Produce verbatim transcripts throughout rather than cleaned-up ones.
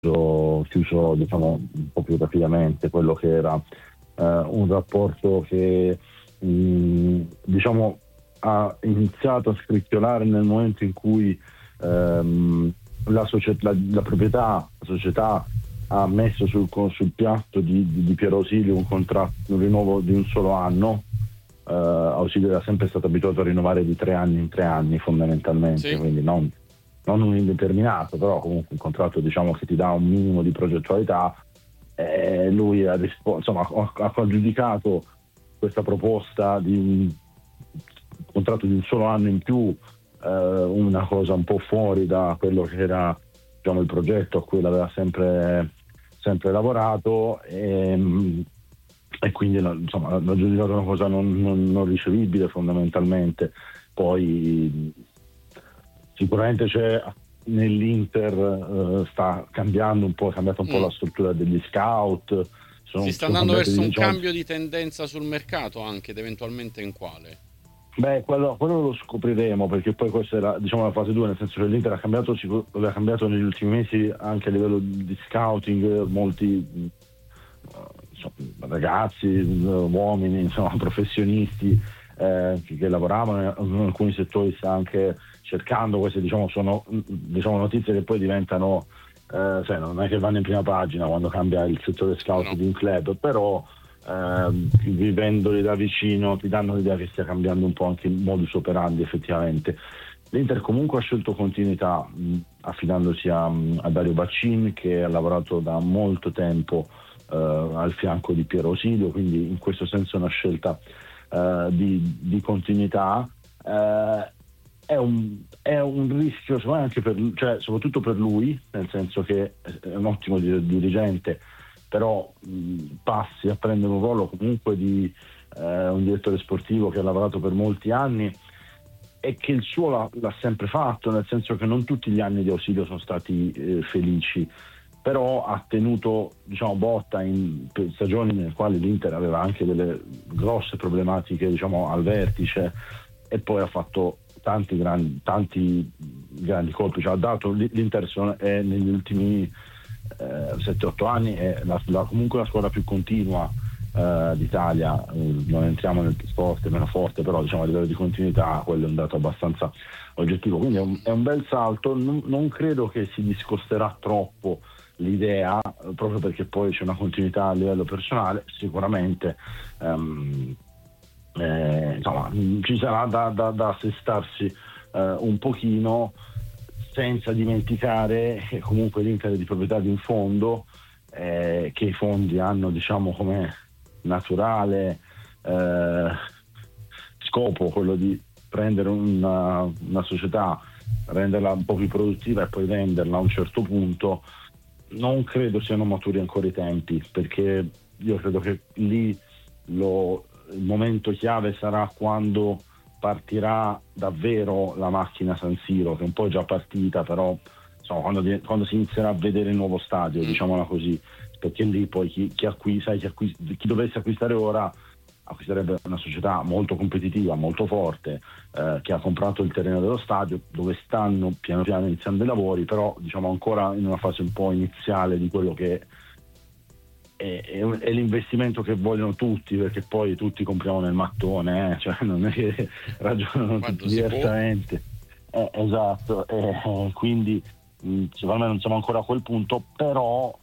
chiuso, chiuso diciamo un po' più rapidamente quello che era eh, un rapporto che mh, diciamo ha iniziato a scricchiolare nel momento in cui ehm, la, socie- la, la proprietà, la società ha messo sul, sul piatto di, di, di Piero Ausilio un contratto, un rinnovo di un solo anno. Uh, Ausilio era sempre stato abituato a rinnovare di tre anni in tre anni fondamentalmente, Sì. quindi non, non un indeterminato, però comunque un contratto diciamo che ti dà un minimo di progettualità. Eh, lui ha, rispo- insomma, ha, ha giudicato questa proposta di un contratto di un solo anno in più eh, una cosa un po' fuori da quello che era diciamo, il progetto a cui l'aveva sempre, sempre lavorato e, e quindi insomma, l'ho giudicato una cosa non, non, non ricevibile fondamentalmente. Poi sicuramente c'è nell'Inter eh, sta cambiando un po', è cambiata un po' Mm. la struttura degli scout, Si sono, sta sono andando cambiate verso un diciamo. cambio di tendenza sul mercato anche, ed eventualmente in quale? Beh, quello, quello lo scopriremo perché poi questa era diciamo la fase due, nel senso che l'Inter ha cambiato, ha cambiato negli ultimi mesi anche a livello di scouting, molti insomma, ragazzi, uomini, insomma, professionisti eh, che, che lavoravano in alcuni settori, sta anche cercando queste diciamo sono diciamo notizie che poi diventano eh, cioè, non è che vanno in prima pagina quando cambia il settore Eh scout no. di un club, però eh, vivendoli da vicino ti danno l'idea che stia cambiando un po' anche il modus operandi effettivamente. L'Inter comunque ha scelto continuità mh, affidandosi a, a Dario Baccin, che ha lavorato da molto tempo eh, al fianco di Piero Ausilio, quindi in questo senso è una scelta eh, di, di continuità. Eh, è, un, è un rischio secondo me anche per, cioè, soprattutto per lui, nel senso che è un ottimo dirigente, però mh, passi a prendere un ruolo comunque di eh, un direttore sportivo che ha lavorato per molti anni e che il suo l'ha, l'ha sempre fatto, nel senso che non tutti gli anni di Ausilio sono stati eh, felici, però ha tenuto diciamo, botta in stagioni nelle quali l'Inter aveva anche delle grosse problematiche diciamo, al vertice e poi ha fatto tanti grandi, tanti grandi colpi, cioè, ha dato l'Inter è negli ultimi eh, sette otto anni è la, la, comunque la squadra più continua Uh, d'Italia, uh, non entriamo nel sport meno forte, però diciamo a livello di continuità quello è un dato abbastanza oggettivo, quindi è un, è un bel salto. Non, non credo che si discosterà troppo l'idea, uh, proprio perché poi c'è una continuità a livello personale, sicuramente um, eh, insomma ci sarà da, da, da assestarsi uh, un pochino, senza dimenticare che comunque l'Inter è di proprietà di un fondo eh, che i fondi hanno diciamo come naturale eh, scopo quello di prendere una, una società, renderla un po' più produttiva e poi venderla a un certo punto. Non credo siano maturi ancora i tempi, perché io credo che lì lo, il momento chiave sarà quando partirà davvero la macchina San Siro, che un po' è già partita, però insomma, quando, quando si inizierà a vedere il nuovo stadio, Mm. diciamola così, perché lì poi chi, chi, acqui, sai, chi, acqui, chi dovesse acquistare ora acquisterebbe una società molto competitiva, molto forte, eh, che ha comprato il terreno dello stadio, dove stanno piano piano iniziando i lavori, però diciamo ancora in una fase un po' iniziale di quello che è, è, è l'investimento che vogliono tutti, perché poi tutti compriamo nel mattone, eh? Cioè non è che ragionano tutti Quando si può. diversamente. Eh, esatto, eh, quindi mh, secondo me non siamo ancora a quel punto, però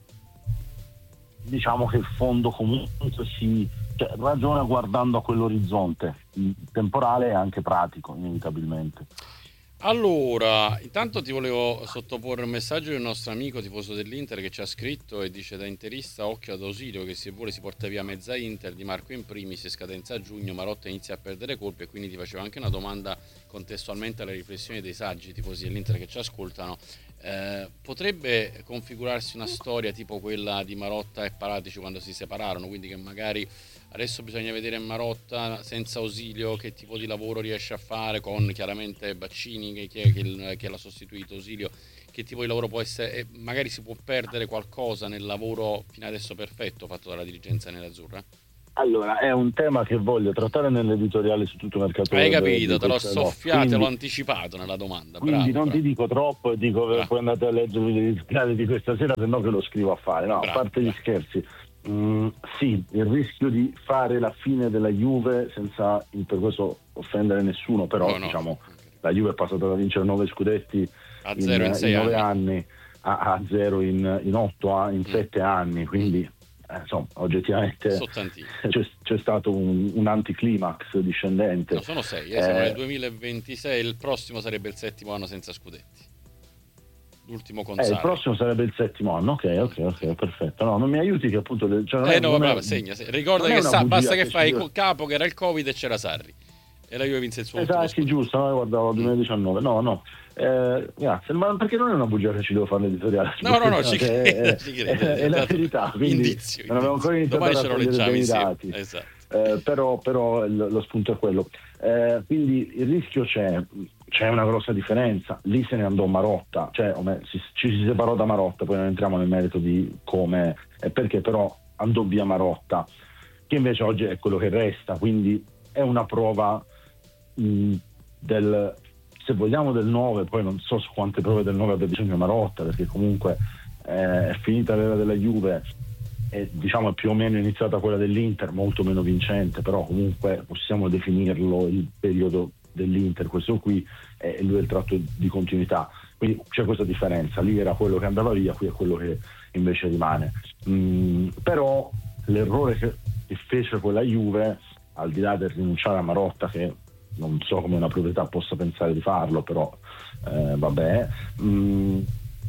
diciamo che il fondo comunque si cioè, ragiona guardando a quell'orizzonte temporale e anche pratico, inevitabilmente. Allora, intanto ti volevo sottoporre un messaggio del nostro amico tifoso dell'Inter che ci ha scritto e dice: da interista occhio ad Ausilio che se vuole si porta via mezza Inter, Di Marco in primis, e scadenza a giugno, Marotta inizia a perdere colpi. E quindi ti faceva anche una domanda contestualmente alle riflessioni dei saggi tifosi dell'Inter che ci ascoltano. Eh, potrebbe configurarsi una storia tipo quella di Marotta e Paratici quando si separarono, quindi che magari adesso bisogna vedere Marotta senza Ausilio che tipo di lavoro riesce a fare, con chiaramente Baccini che, che, che, che l'ha sostituito, Ausilio che tipo di lavoro può essere, e magari si può perdere qualcosa nel lavoro fino adesso perfetto fatto dalla dirigenza nell'azzurra. Allora, è un tema che voglio trattare nell'editoriale su Tutto Mercato Hai Web capito, di te l'ho questa- no, soffiato, quindi- te l'ho anticipato nella domanda. Quindi Bravo, non bravo. ti dico troppo, dico Bravo. poi andate a leggere l'editoriale di questa sera, se no che lo scrivo a fare. No, Bravo, a parte gli bravo. scherzi, mm, sì, il rischio di fare la fine della Juve senza per questo offendere nessuno, però No, no. diciamo la Juve è passata da vincere nove scudetti A in, zero in sei nove anni. anni a, a zero in, in otto anni, in Mm. sette anni, quindi eh, insomma oggettivamente Sono tantini. c'è, c'è stato un, un anticlimax discendente. No, sono sei, eh, siamo Eh, nel duemilaventisei, il prossimo sarebbe il settimo anno senza scudetti. L'ultimo con Eh, il Sarri. prossimo sarebbe il settimo anno, ok, ok, ok, perfetto. No, non mi aiuti che appunto... le- Cioè non Eh è, no, non bravo, è- segna, segna. Ricorda non è che una sa, bugia basta che che fai ci- il capo che era il Covid e c'era Sarri. E la Juve vinse il suo ultimo Esatto, sì, scudetto. giusto, no, guardavo duemiladiciannove, no, no. Eh, grazie, ma perché non è una bugia che ci devo fare l'editoriale? No, no, no, ci Perché credo, è, ci è- credo. è la verità, quindi Indizio, non avevo ancora indizio. iniziato Domani a ce lo raccogliere leggiamo dei insieme. dati. Esatto. Eh, però, però il- lo spunto è quello. Eh, quindi il rischio c'è, c'è una grossa differenza. Lì se ne andò Marotta, cioè o me- si- ci si separò da Marotta, poi non entriamo nel merito di come e perché, però andò via Marotta, che invece oggi è quello che resta, quindi è una prova mh, del, se vogliamo, del nove, poi non so su quante prove del nove abbia bisogno Marotta, perché comunque eh, è finita l'era della Juve e diciamo è più o meno iniziata quella dell'Inter, molto meno vincente, però comunque possiamo definirlo il periodo dell'Inter, questo qui, e lui è il tratto di continuità, quindi c'è questa differenza. Lì era quello che andava via, qui è quello che invece rimane. Mm, però l'errore che, che fece quella Juve, al di là del rinunciare a Marotta, che non so come una proprietà possa pensare di farlo, però eh, vabbè, mm,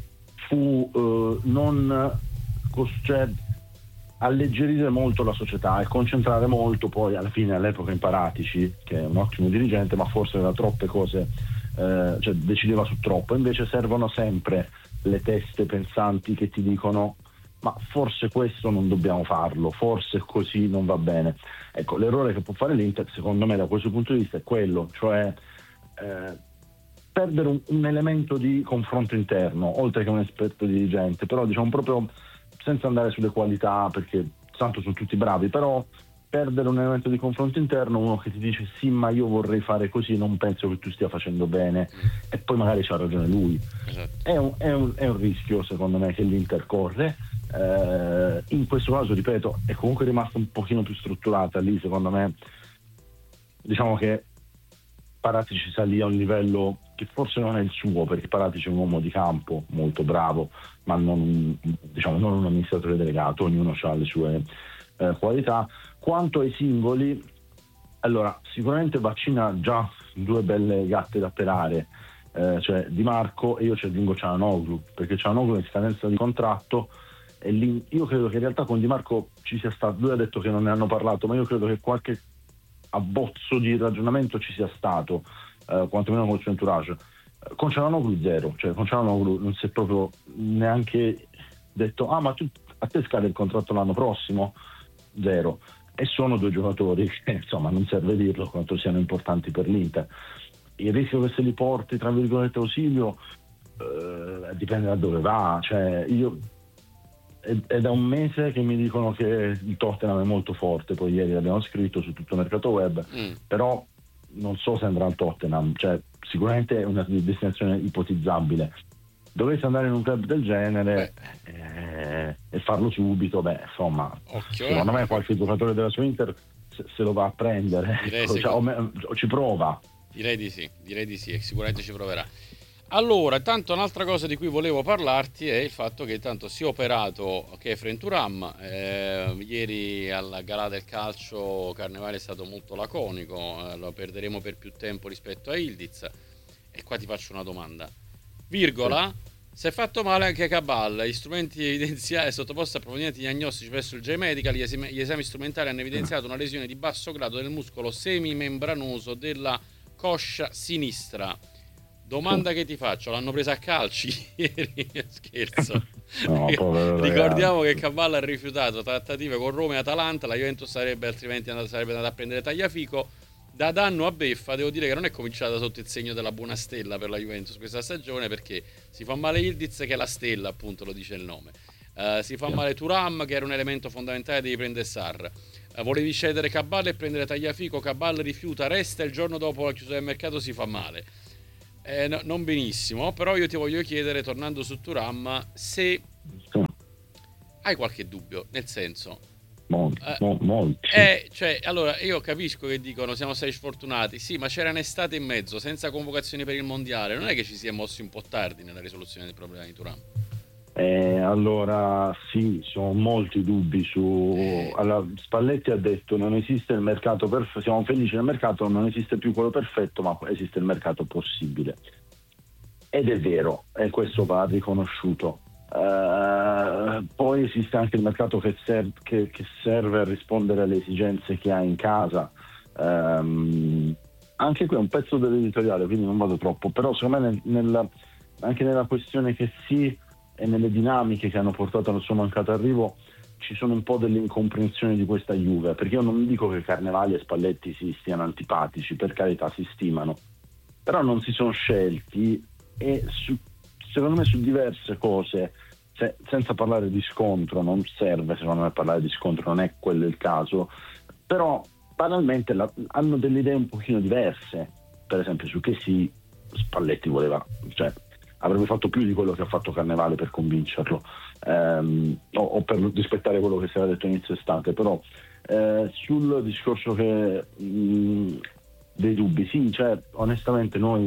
fu eh, non cos- cioè, alleggerire molto la società e concentrare molto, poi alla fine all'epoca in Paratici, che è un ottimo dirigente, ma forse aveva troppe cose, eh, cioè decideva su troppo. Invece servono sempre le teste pensanti che ti dicono ma forse questo non dobbiamo farlo, forse così non va bene. Ecco, l'errore che può fare l'Inter, secondo me, da questo punto di vista è quello, cioè eh, perdere un, un elemento di confronto interno, oltre che un esperto dirigente, però diciamo proprio senza andare sulle qualità, perché tanto sono tutti bravi, però perdere un elemento di confronto interno, uno che ti dice sì ma io vorrei fare così, non penso che tu stia facendo bene, e poi magari c'ha ragione lui. Esatto. È un, è un, è un rischio secondo me che l'Inter corre. Eh, in questo caso, ripeto, è comunque rimasta un pochino più strutturata lì, secondo me. Diciamo che Paratici salì a un livello che forse non è il suo, perché Paratici è un uomo di campo molto bravo, ma non, diciamo, non un amministratore delegato, ognuno ha le sue eh, qualità. Quanto ai singoli, allora sicuramente Vaccina ha già due belle gatte da pelare, eh, cioè Di Marco, e io ci aggiungo Cianoglu, perché Cianoglu è in scadenza di contratto e lì, io credo che in realtà con Di Marco ci sia stato, lui ha detto che non ne hanno parlato, ma io credo che qualche abbozzo di ragionamento ci sia stato, eh, quantomeno col suo entourage. Eh, con Cianoglu zero, cioè con Cianoglu non si è proprio neanche detto ah ma tu, a te scade il contratto l'anno prossimo, zero. E sono due giocatori che insomma non serve dirlo quanto siano importanti per l'Inter. Il rischio che se li porti tra virgolette Ausilio eh, dipende da dove va, cioè io è, è da un mese che mi dicono che il Tottenham è molto forte, poi ieri l'abbiamo scritto su Tutto Mercato Web, mm. però non so se andrà al Tottenham, cioè sicuramente è una destinazione ipotizzabile. Dovesse andare in un club del genere eh, e farlo subito, beh insomma Occhio, secondo eh. me qualche giocatore della sua Inter se, se lo va a prendere, ecco, cioè, o, me, o ci prova. Direi di sì, direi di sì, sicuramente ci proverà. Allora, tanto un'altra cosa di cui volevo parlarti è il fatto che tanto si è operato Khéphren Thuram, eh, ieri alla Gala del Calcio Carnevale è stato molto laconico, eh, lo perderemo per più tempo rispetto a Ildiz, e qua ti faccio una domanda, virgola, sì. Si è fatto male anche Cabal, gli strumenti evidenziati sottoposti a provvedimenti diagnostici presso il J-Medical, gli esami, gli esami strumentali hanno evidenziato una lesione di basso grado del muscolo semimembranoso della coscia sinistra. Domanda che ti faccio, l'hanno presa a calci ieri? Scherzo. No, ricordiamo che Cabal ha rifiutato trattative con Roma e Atalanta, la Juventus sarebbe altrimenti andata, sarebbe andata a prendere Tagliafico. Da danno a beffa devo dire che non è cominciata sotto il segno della buona stella per la Juventus questa stagione, perché si fa male Ildiz, che è la stella, appunto lo dice il nome, uh, si fa male Thuram, che era un elemento fondamentale, devi prendere Sarr, uh, eh, volevi cedere Cabal e prendere Tagliafico, Cabal rifiuta, resta, il giorno dopo la chiusura del mercato si fa male. Eh, no, non benissimo, però io ti voglio chiedere, tornando su Thuram, se Sì. hai qualche dubbio, nel senso... Molti, Eh, mo- molti. eh, cioè, allora, io capisco che dicono siamo stati sfortunati, sì, ma c'era un'estate in mezzo, senza convocazioni per il mondiale, non è che ci si è mossi un po' tardi nella risoluzione del problema di Thuram. Eh, allora sì, sono molti dubbi su... Eh, Allora, Spalletti ha detto non esiste il mercato perfetto, siamo felici nel mercato, non esiste più quello perfetto, ma esiste il mercato possibile. Ed è vero, e questo va riconosciuto. Eh, poi esiste anche il mercato che, ser- che- che serve a rispondere alle esigenze che ha in casa. Ehm, anche qui è un pezzo dell'editoriale, quindi non vado troppo, però secondo me nel- nella- anche nella questione che sì e nelle dinamiche che hanno portato al suo mancato arrivo ci sono un po' delle incomprensioni di questa Juve, perché io non dico che Carnevali e Spalletti si stiano antipatici, per carità si stimano, però non si sono scelti e su, secondo me su diverse cose, se, senza parlare di scontro, non serve secondo me parlare di scontro, non è quello il caso, però banalmente la, hanno delle idee un pochino diverse, per esempio su che sì Spalletti voleva, cioè avrebbe fatto più di quello che ha fatto Carnevale per convincerlo, ehm, o, o per rispettare quello che si era detto inizio estate, però eh, sul discorso che mh, dei dubbi, sì, cioè onestamente noi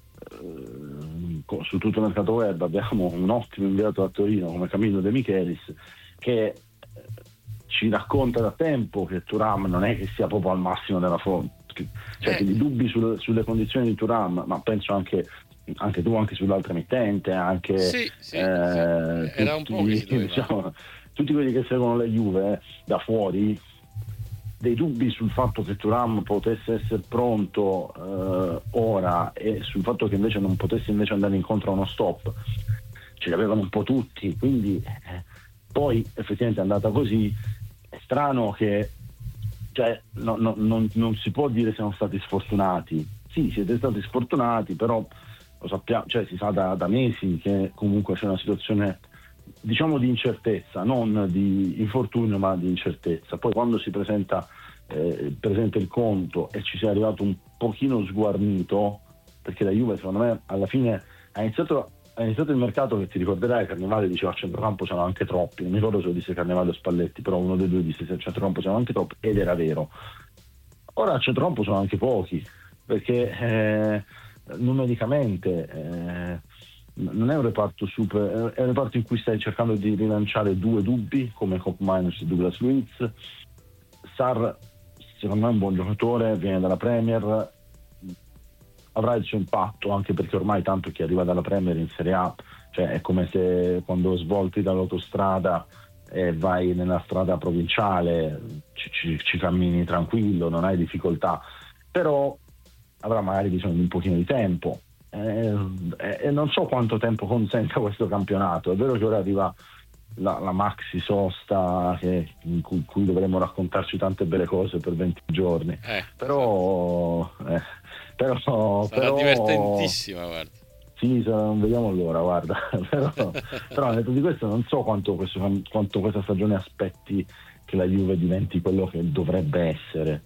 eh, su tutto il mercato web abbiamo un ottimo inviato a Torino come Camillo De Michelis che eh, ci racconta da tempo che Thuram non è che sia proprio al massimo della forma, cioè eh, che i dubbi sul, sulle condizioni di Thuram, ma penso anche anche tu, anche sull'altra emittente, anche sì, sì, sì, eh, era un po' che tutti, si doveva... diciamo, tutti quelli che seguono le Juve da fuori, dei dubbi sul fatto che Thuram potesse essere pronto eh, ora e sul fatto che invece non potesse invece andare incontro a uno stop, ce li avevano un po' tutti, quindi eh, poi effettivamente è andata così. È strano che cioè, no, no, non, non si può dire siamo stati sfortunati, sì siete stati sfortunati, però lo sappiamo, cioè si sa da, da mesi che comunque c'è una situazione diciamo di incertezza, non di infortunio ma di incertezza. Poi quando si presenta, eh, presenta il conto e ci si è arrivato un pochino sguarnito, perché la Juve secondo me alla fine ha iniziato, ha iniziato il mercato che ti ricorderai, Carnevale diceva a centrocampo sono anche troppi, non mi ricordo se lo disse Carnevale o Spalletti, però uno dei due disse a centrocampo sono anche troppi ed era vero. Ora a centrocampo sono anche pochi, perché eh, numericamente eh, non è un reparto super, è un reparto in cui stai cercando di rilanciare due dubbi come Cop Miners e Douglas Luiz. Sarr secondo me è un buon giocatore, viene dalla Premier, avrà il suo impatto anche perché ormai tanto chi arriva dalla Premier in Serie A, cioè è come se quando svolti dall'autostrada e vai nella strada provinciale ci, ci, ci cammini tranquillo, non hai difficoltà, però avrà magari bisogno di un pochino di tempo eh, e non so quanto tempo consenta questo campionato. È vero che ora arriva la, la maxi sosta che, in cui, cui dovremo raccontarci tante belle cose per venti giorni, Eh, però, eh, però, sarà però divertentissima, guarda. sì, non vediamo l'ora, guarda. però, però detto di questo non so quanto, questo, quanto questa stagione aspetti che la Juve diventi quello che dovrebbe essere.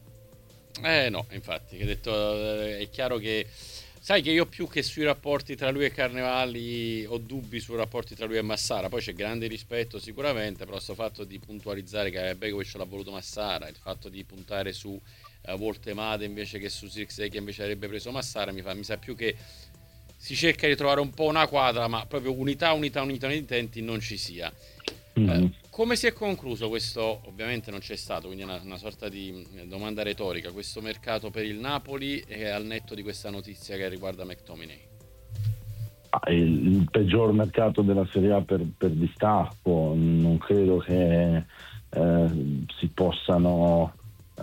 Eh no, infatti, che detto, eh, è chiaro che sai che io più che sui rapporti tra lui e Carnevali ho dubbi sui rapporti tra lui e Massara, poi c'è grande rispetto sicuramente, però questo fatto di puntualizzare che Begovic l'ha voluto Massara, il fatto di puntare su uh, Voltemade invece che su Zirkzee che invece avrebbe preso Massara, mi, fa, mi sa più che si cerca di trovare un po' una quadra, ma proprio unità, unità, unità di intenti non ci sia. Mm-hmm. Eh, come si è concluso questo? Ovviamente non c'è stato, quindi è una, una sorta di domanda retorica. Questo mercato per il Napoli e al netto di questa notizia che riguarda McTominay. Ah, il, il peggior mercato della Serie A per, per distacco, non credo che eh, si possano. Eh,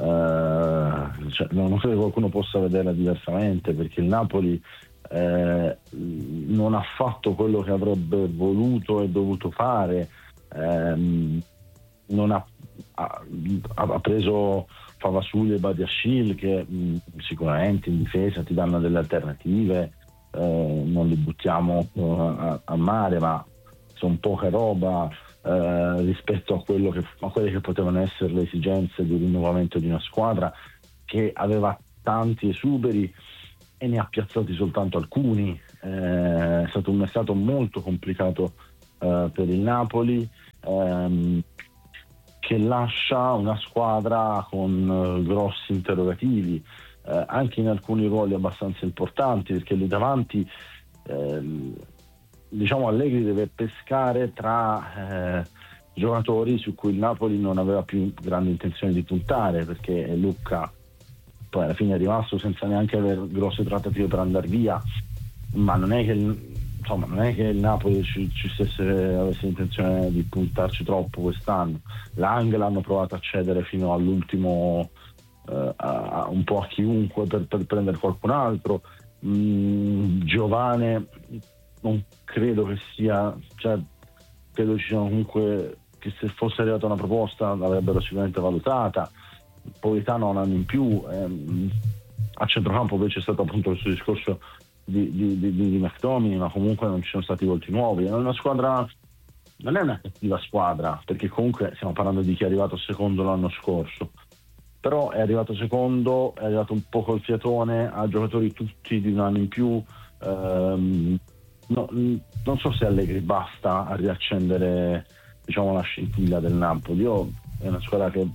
cioè, non credo che qualcuno possa vederla diversamente, perché il Napoli eh, non ha fatto quello che avrebbe voluto e dovuto fare. Ehm, non ha, ha, ha preso Favasuglia e Badiashile che mh, sicuramente in difesa ti danno delle alternative, eh, non li buttiamo uh, a, a mare, ma sono poca roba. eh, rispetto a, quello che, a quelle che potevano essere le esigenze di rinnovamento di una squadra che aveva tanti esuberi e ne ha piazzati soltanto alcuni. Eh, è stato un mercato molto complicato eh, per il Napoli, ehm, che lascia una squadra con eh, grossi interrogativi, eh, anche in alcuni ruoli abbastanza importanti, perché lì davanti eh, diciamo Allegri deve pescare tra eh, giocatori su cui il Napoli non aveva più grande intenzione di puntare, perché Lucca poi alla fine è rimasto senza neanche aver grosse trattative per andare via, ma non è che il, insomma non è che il Napoli ci, ci stesse, avesse intenzione di puntarci troppo quest'anno. Lang l'hanno provato a cedere fino all'ultimo, eh, a, a un po' a chiunque per, per prendere qualcun altro. mm, Giovane non credo che sia, cioè credo ci siano comunque, che se fosse arrivata una proposta l'avrebbero sicuramente valutata. Politano un anno in più, ehm, a centrocampo poi c'è stato appunto questo discorso di, di, di, di McTominay, ma comunque non ci sono stati volti nuovi. È una squadra, non è una cattiva squadra, perché comunque stiamo parlando di chi è arrivato secondo l'anno scorso, però è arrivato secondo, è arrivato un po' col fiatone, ha giocatori tutti di un anno in più. ehm, no, non so se Allegri basta a riaccendere, diciamo, la scintilla del Napoli. Io è una squadra che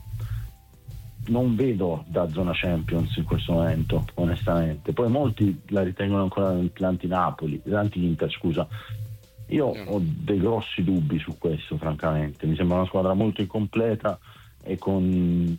non vedo da zona Champions in questo momento, onestamente. Poi molti la ritengono ancora l'anti-Napoli, l'anti-Inter, scusa. Io ho dei grossi dubbi su questo, francamente. Mi sembra una squadra molto incompleta e con,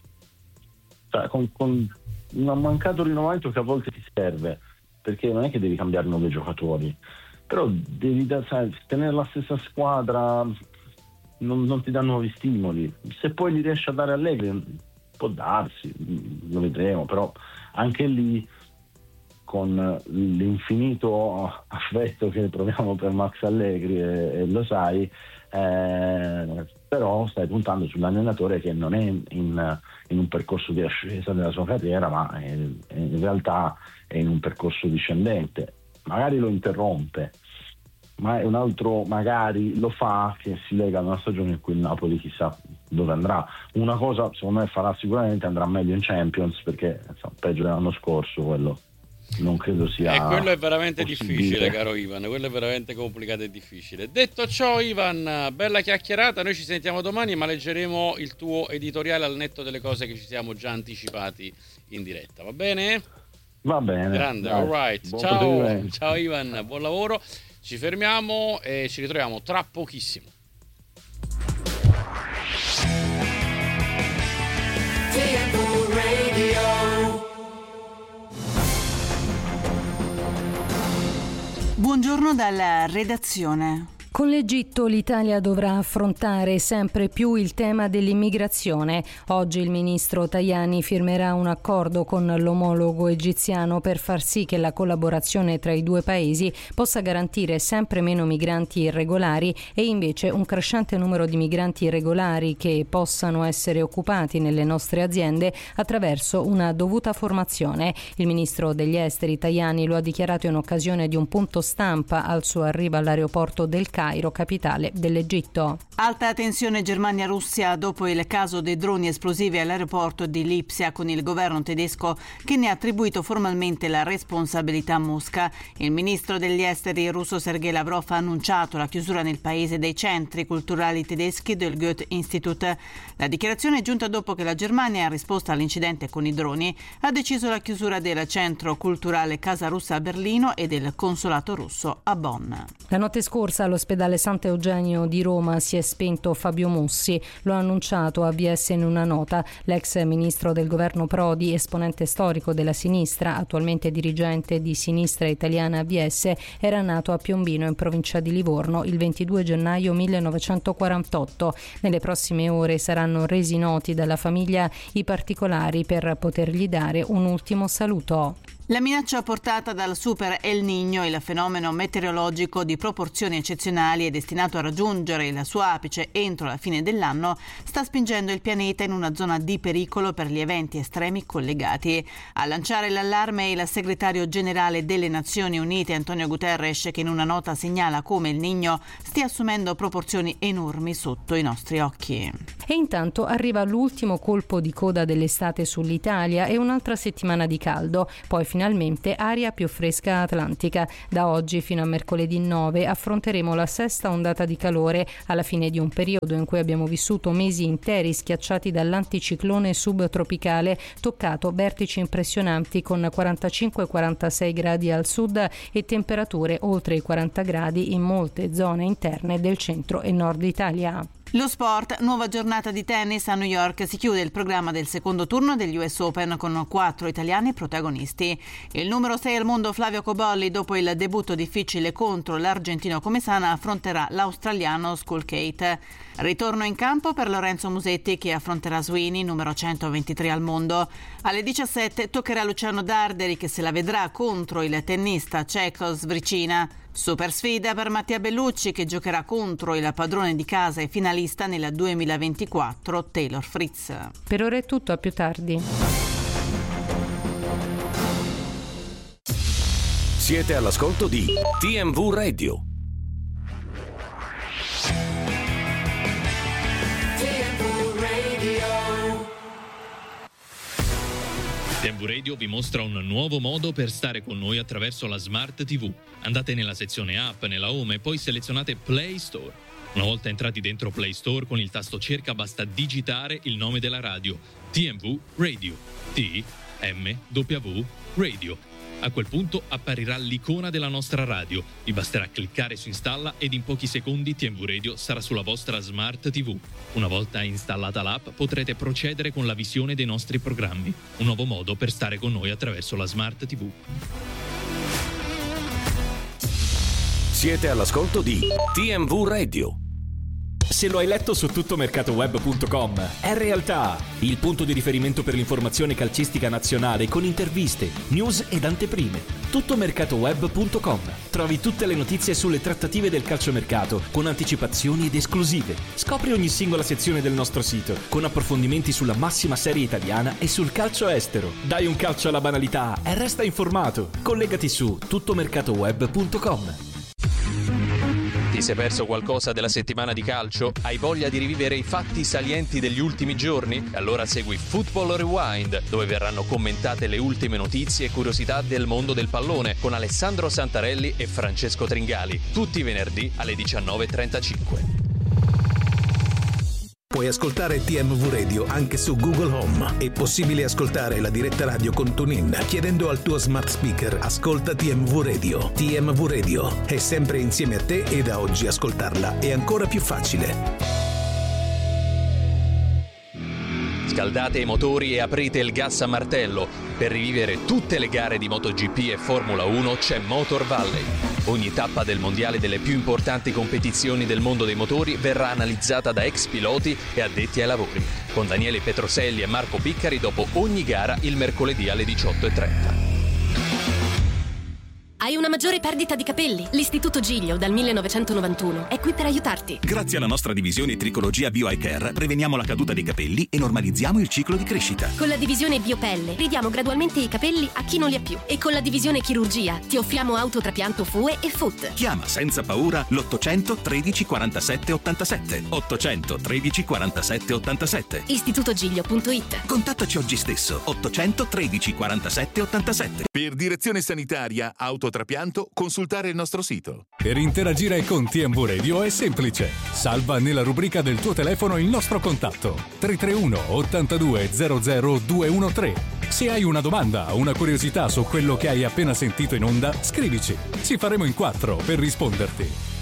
cioè, con, con un mancato rinnovamento che a volte ti serve, perché non è che devi cambiare nove giocatori, però devi da, sai, tenere la stessa squadra non, non ti dà nuovi stimoli. Se poi li riesci a dare Allegri, può darsi, lo vedremo, però anche lì, con l'infinito affetto che proviamo per Max Allegri, e, e lo sai, eh, però stai puntando sull'allenatore che non è in, in un percorso di ascesa della sua carriera, ma è, è in realtà è in un percorso discendente. Magari lo interrompe, ma è un altro magari lo fa che si lega a una stagione in cui il Napoli chissà dove andrà. Una cosa secondo me farà sicuramente, andrà meglio in Champions, perché insomma, peggio dell'anno scorso quello non credo sia e quello è veramente possibile. difficile, caro Ivan, quello è veramente complicato e difficile. Detto ciò, Ivan, bella chiacchierata, noi ci sentiamo domani, ma leggeremo il tuo editoriale al netto delle cose che ci siamo già anticipati in diretta, va bene? Va bene, grande, dai, all right. buon Ciao, proseguimento. ciao Ivan, buon lavoro. Ci fermiamo e ci ritroviamo tra pochissimo. Buongiorno dalla redazione. Con l'Egitto l'Italia dovrà affrontare sempre più il tema dell'immigrazione. Oggi il ministro Tajani firmerà un accordo con l'omologo egiziano per far sì che la collaborazione tra i due paesi possa garantire sempre meno migranti irregolari e invece un crescente numero di migranti irregolari che possano essere occupati nelle nostre aziende attraverso una dovuta formazione. Il ministro degli esteri Tajani lo ha dichiarato in occasione di un punto stampa al suo arrivo all'aeroporto del Cairo, capitale dell'Egitto. Alta tensione Germania-Russia dopo il caso dei droni esplosivi all'aeroporto di Lipsia, con il governo tedesco che ne ha attribuito formalmente la responsabilità a Mosca. Il ministro degli esteri russo Sergei Lavrov ha annunciato la chiusura nel paese dei centri culturali tedeschi del Goethe-Institut. La dichiarazione è giunta dopo che la Germania, in risposta all'incidente con i droni, ha deciso la chiusura del centro culturale Casa Russa a Berlino e del consolato russo a Bonn. La notte scorsa all'ospedale Sant'Eugenio di Roma si è spento Fabio Mussi, lo ha annunciato A V S in una nota. L'ex ministro del governo Prodi, esponente storico della sinistra, attualmente dirigente di Sinistra Italiana A V S, era nato a Piombino in provincia di Livorno il ventidue gennaio millenovecentoquarantotto. Nelle prossime ore saranno resi noti dalla famiglia i particolari per potergli dare un ultimo saluto. La minaccia portata dal super El Niño, il fenomeno meteorologico di proporzioni eccezionali e destinato a raggiungere il suo apice entro la fine dell'anno, sta spingendo il pianeta in una zona di pericolo per gli eventi estremi collegati. A lanciare l'allarme è il segretario generale delle Nazioni Unite Antonio Guterres, che in una nota segnala come il Niño stia assumendo proporzioni enormi sotto i nostri occhi. E intanto arriva l'ultimo colpo di coda dell'estate sull'Italia e un'altra settimana di caldo, poi finalmente aria più fresca atlantica. Da oggi fino a mercoledì nove affronteremo la sesta ondata di calore, alla fine di un periodo in cui abbiamo vissuto mesi interi schiacciati dall'anticiclone subtropicale, toccato vertici impressionanti con quarantacinque quarantasei gradi al sud e temperature oltre i quaranta gradi in molte zone interne del centro e nord Italia. Lo sport, nuova giornata di tennis a New York, si chiude il programma del secondo turno degli U S Open con quattro italiani protagonisti. Il numero sei al mondo Flavio Cobolli, dopo il debutto difficile contro l'argentino Comesana, affronterà l'australiano Skulkate. Ritorno in campo per Lorenzo Musetti, che affronterà Sweeney, numero centoventitré al mondo. Alle diciassette toccherà Luciano Darderi, che se la vedrà contro il tennista ceco Svricina. Super sfida per Mattia Bellucci, che giocherà contro il padrone di casa e finalista nel duemilaventiquattro Taylor Fritz. Per ora è tutto, a più tardi. Siete all'ascolto di T M V Radio. T M V Radio vi mostra un nuovo modo per stare con noi attraverso la Smart tivù. Andate nella sezione app, nella home e poi selezionate Play Store. Una volta entrati dentro Play Store, con il tasto cerca basta digitare il nome della radio: T M V Radio. T M W Radio. A quel punto apparirà l'icona della nostra radio. Vi basterà cliccare su installa ed in pochi secondi T M V Radio sarà sulla vostra Smart tivù. Una volta installata l'app potrete procedere con la visione dei nostri programmi. Un nuovo modo per stare con noi attraverso la Smart tivù. Siete all'ascolto di T M V Radio. Se lo hai letto su tuttomercatoweb punto com, è realtà, il punto di riferimento per l'informazione calcistica nazionale con interviste, news ed anteprime. tuttomercatoweb punto com. Trovi tutte le notizie sulle trattative del calciomercato con anticipazioni ed esclusive. Scopri ogni singola sezione del nostro sito con approfondimenti sulla massima serie italiana e sul calcio estero. Dai un calcio alla banalità e resta informato. Collegati su tuttomercatoweb punto com. Ti sei perso qualcosa della settimana di calcio? Hai voglia di rivivere i fatti salienti degli ultimi giorni? Allora segui Football Rewind, dove verranno commentate le ultime notizie e curiosità del mondo del pallone con Alessandro Santarelli e Francesco Tringali, tutti i venerdì alle diciannove e trentacinque. Puoi ascoltare T M V Radio anche su Google Home. È possibile ascoltare la diretta radio con TuneIn chiedendo al tuo smart speaker "Ascolta T M V Radio". T M V Radio è sempre insieme a te e da oggi ascoltarla è ancora più facile. Scaldate i motori e aprite il gas a martello. Per rivivere tutte le gare di MotoGP e Formula uno c'è Motor Valley. Ogni tappa del mondiale delle più importanti competizioni del mondo dei motori verrà analizzata da ex piloti e addetti ai lavori, con Daniele Petroselli e Marco Piccari dopo ogni gara il mercoledì alle diciotto e trenta. Hai una maggiore perdita di capelli? L'Istituto Giglio dal millenovecentonovantuno è qui per aiutarti. Grazie alla nostra divisione Tricologia Bio Eye Care preveniamo la caduta dei capelli e normalizziamo il ciclo di crescita. Con la divisione Biopelle ridiamo gradualmente i capelli a chi non li ha più. E con la divisione Chirurgia ti offriamo autotrapianto F U E e F U T. Chiama senza paura l'ottocento tredici quarantasette ottantasette. ottocento tredici quarantasette ottantasette. istitutogiglio punto it. Contattaci oggi stesso. ottocento tredici quarantasette ottantasette. Per direzione sanitaria autotrapianto, consultare il nostro sito. Per interagire con T M V Radio è semplice. Salva nella rubrica del tuo telefono il nostro contatto tre tre uno ottantadue zero zero due uno tre. Se hai una domanda o una curiosità su quello che hai appena sentito in onda, scrivici. Ci faremo in quattro per risponderti.